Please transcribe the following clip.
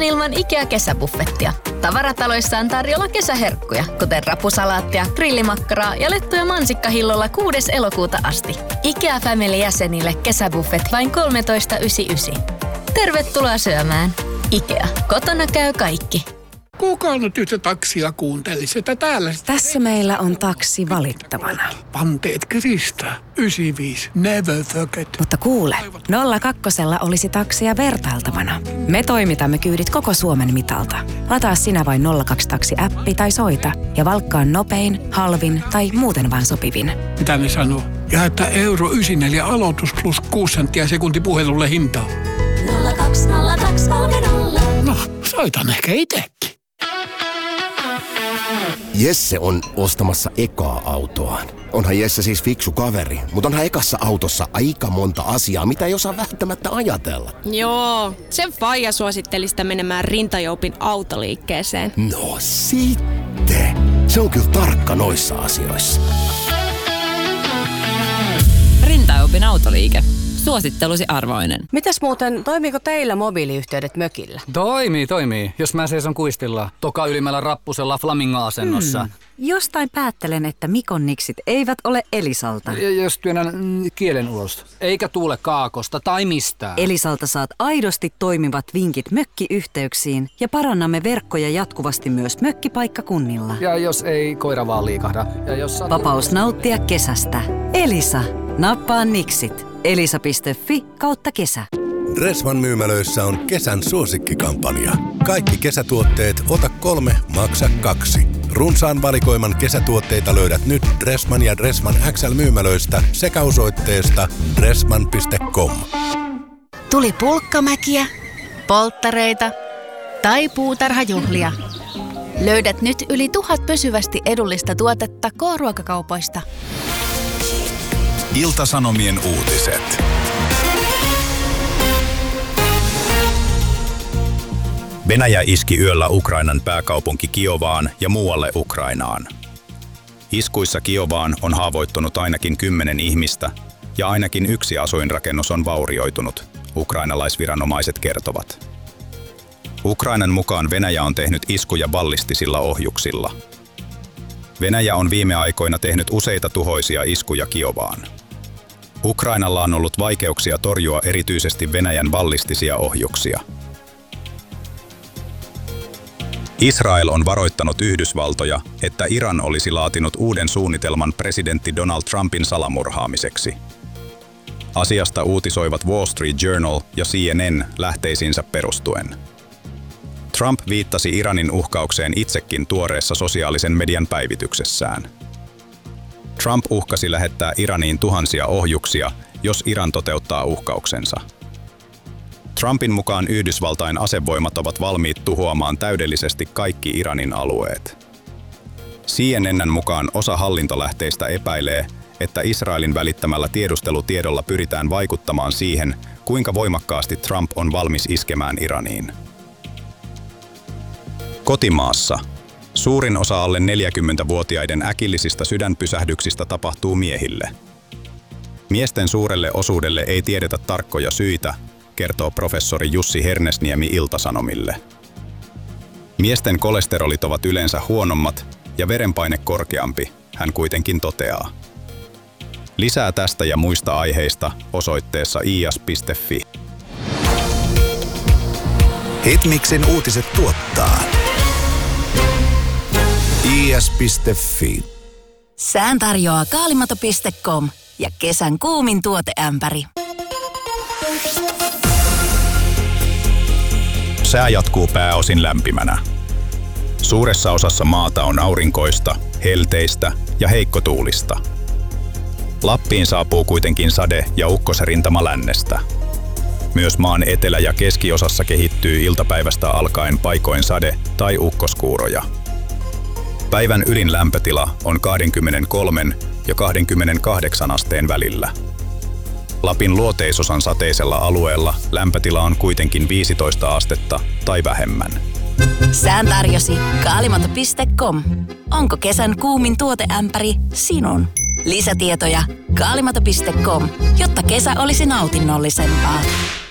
kesään ilman IKEA-kesäbuffettia. Tavarataloissa on tarjolla kesäherkkuja, kuten rapusalaattia, grillimakkaraa ja lettuja mansikkahillolla 6. elokuuta asti. IKEA Family-jäsenille kesäbuffet vain 13,99. Tervetuloa syömään. IKEA. Kotona käy kaikki. Kuka nyt yhtä taksia kuuntelisi, että täällä... Tässä meillä on taksi valittavana. Panteet kiristää. 95. Never forget. Mutta kuule, 02 olisi taksia vertailtavana. Me toimitamme kyydit koko Suomen mitalta. Lataa sinä vain 02 taksi-appi tai soita ja valkkaa nopein, halvin tai muuten vaan sopivin. Mitä ne sanoo? Ja että €94 aloitus plus 6 senttiä sekunti puhelulle hintaa. 020230. No, soitan ehkä itekin. Jesse on ostamassa ekaa autoaan. Onhan Jesse siis fiksu kaveri, mutta onhan ekassa autossa aika monta asiaa, mitä ei osaa välttämättä ajatella. Joo, sen faija suositteli sitä menemään Rintajoupin autoliikkeeseen. No sitten. Se on kyllä tarkka noissa asioissa. Rintajoupin autoliike. Suosittelusi arvoinen. Mitäs muuten, toimiiko teillä mobiiliyhteydet mökillä? Toimii. Jos mä seison kuistilla, toka ylimmällä rappusella flamingo-asennossa. Jostain päättelen, että Mikon niksit eivät ole Elisalta. Jos työnnän kielen ulos, eikä tuule kaakosta tai mistään. Elisalta saat aidosti toimivat vinkit mökkiyhteyksiin ja parannamme verkkoja jatkuvasti myös mökkipaikkakunnilla. Ja jos ei koira vaan liikahda. Ja jos Vapaus nauttia kesästä. Elisa. Nappaa niksit. Elisa.fi/kesä. Dressman myymälöissä on kesän suosikkikampanja. Kaikki kesätuotteet ota 3, maksa 2. Runsaan valikoiman kesätuotteita löydät nyt Dressman ja Dressman XL myymälöistä sekä osoitteesta dressman.com. Tuli pulkkamäkiä, polttareita tai puutarhajuhlia. Löydät nyt yli 1000 pysyvästi edullista tuotetta K-ruokakaupoista. Ilta-Sanomien uutiset. Venäjä iski yöllä Ukrainan pääkaupunki Kiovaan ja muualle Ukrainaan. Iskuissa Kiovaan on haavoittunut ainakin 10 ihmistä ja ainakin 1 asuinrakennus on vaurioitunut, ukrainalaisviranomaiset kertovat. Ukrainan mukaan Venäjä on tehnyt iskuja ballistisilla ohjuksilla. Venäjä on viime aikoina tehnyt useita tuhoisia iskuja Kiovaan. Ukrainalla on ollut vaikeuksia torjua erityisesti Venäjän ballistisia ohjuksia. Israel on varoittanut Yhdysvaltoja, että Iran olisi laatinut uuden suunnitelman presidentti Donald Trumpin salamurhaamiseksi. Asiasta uutisoivat Wall Street Journal ja CNN lähteisiinsä perustuen. Trump viittasi Iranin uhkaukseen itsekin tuoreessa sosiaalisen median päivityksessään. Trump uhkasi lähettää Iraniin tuhansia ohjuksia, jos Iran toteuttaa uhkauksensa. Trumpin mukaan Yhdysvaltain asevoimat ovat valmiit tuhoamaan täydellisesti kaikki Iranin alueet. CNN:n mukaan osa hallintolähteistä epäilee, että Israelin välittämällä tiedustelutiedolla pyritään vaikuttamaan siihen, kuinka voimakkaasti Trump on valmis iskemään Iraniin. Kotimaassa. Suurin osa alle 40-vuotiaiden äkillisistä sydänpysähdyksistä tapahtuu miehille. Miesten suurelle osuudelle ei tiedetä tarkkoja syitä, kertoo professori Jussi Hernesniemi Ilta-Sanomille. Miesten kolesterolit ovat yleensä huonommat ja verenpaine korkeampi, hän kuitenkin toteaa. Lisää tästä ja muista aiheista osoitteessa ias.fi. Hitmixin uutiset tuottaa ias.fi. Sään tarjoaa kaalimato.com ja kesän kuumin tuoteämpäri. Sää jatkuu pääosin lämpimänä. Suuressa osassa maata on aurinkoista, helteistä ja heikkotuulista. Lappiin saapuu kuitenkin sade- ja ukkosrintama lännestä. Myös maan etelä- ja keskiosassa kehittyy iltapäivästä alkaen paikoin sade- tai ukkoskuuroja. Päivän ylin lämpötila on 23 ja 28 asteen välillä. Lapin luoteisosan sateisella alueella lämpötila on kuitenkin 15 astetta tai vähemmän. Sään tarjosi kaalimato.com. Onko kesän kuumin tuoteämpäri sinun? Lisätietoja kaalimato.com, jotta kesä olisi nautinnollisempaa.